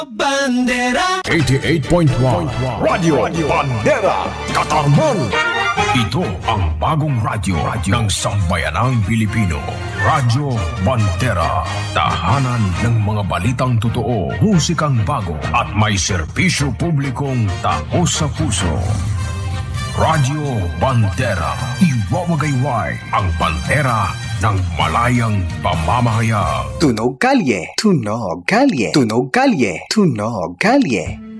Bandera 88.1 Radio Bandera Katarman. Ito ang bagong radyo ng sambayanang Pilipino. Radyo Bandera. Tahanan ng mga balitang totoo, musikang bago at may serbisyo publikong taos sa puso. Radyo Bandera. Iwawagayway ang bandera ng malayang pamamahayag. Tunog kalye, tunog kalye, tunog kalye, tunog kalye.